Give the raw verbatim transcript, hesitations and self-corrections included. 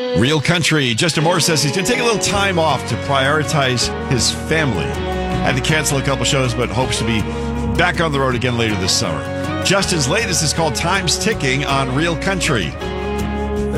Real Country. Justin Moore says he's going to take a little time off to prioritize his family. Had to cancel a couple shows, but hopes to be back on the road again later this summer. Justin's latest is called Time's Ticking on Real Country.